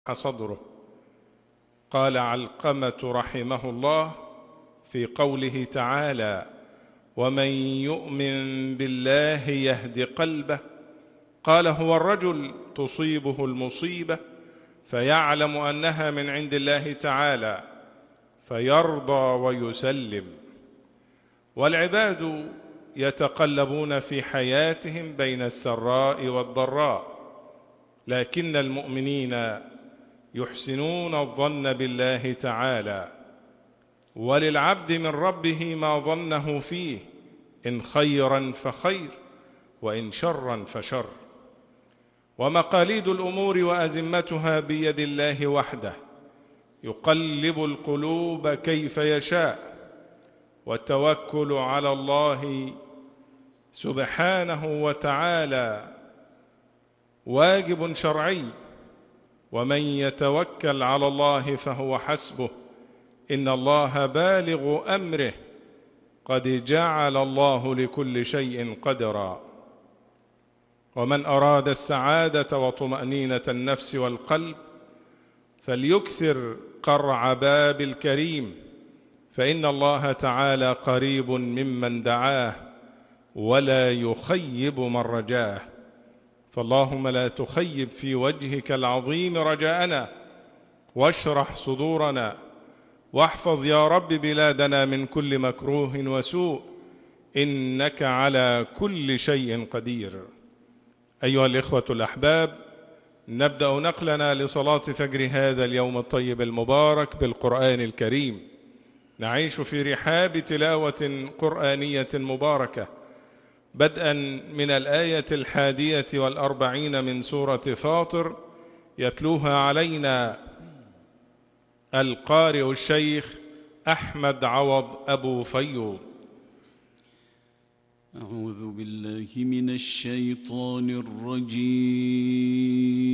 صدره. قال علقمة رحمه الله في قوله تعالى: ومن يؤمن بالله يهد قلبه، قال: هو الرجل تصيبه المصيبة فيعلم أنها من عند الله تعالى فيرضى ويسلم. والعباد يتقلبون في حياتهم بين السراء والضراء، لكن المؤمنين يحسنون الظن بالله تعالى، وللعبد من ربه ما ظنه فيه، إن خيرا فخير وإن شرا فشر. ومقاليد الأمور وأزمتها بيد الله وحده، يقلب القلوب كيف يشاء، والتوكل على الله سبحانه وتعالى واجب شرعي، ومن يتوكل على الله فهو حسبه، إن الله بالغ أمره، قد جعل الله لكل شيء قدرا. ومن أراد السعادة وطمأنينة النفس والقلب فليكثر قرع باب الكريم، فإن الله تعالى قريب ممن دعاه ولا يخيب من رجاه. فاللهم لا تخيب في وجهك العظيم رجاءنا، واشرح صدورنا، واحفظ يا رب بلادنا من كل مكروه وسوء، إنك على كل شيء قدير. أيها الإخوة الأحباب، نبدأ نقلنا لصلاة فجر هذا اليوم الطيب المبارك بالقرآن الكريم. نعيش في رحاب تلاوة قرآنية مباركة، بدءا من الآية 41 من سورة فاطر، يتلوها علينا القارئ الشيخ أحمد عوض أبو فيوض. أعوذ بالله من الشيطان الرجيم.